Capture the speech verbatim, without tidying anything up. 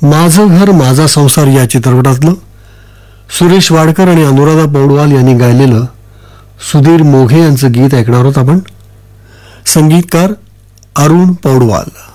माझं घर माझा संसार या चित्रपटातलं सुरेश वाडकर आणि अनुराधा पौडवाल यांनी गायलेलं सुधीर मोघे यांचं गीत ऐकणार आहोत आपण. संगीतकार अरुण पौडवाल.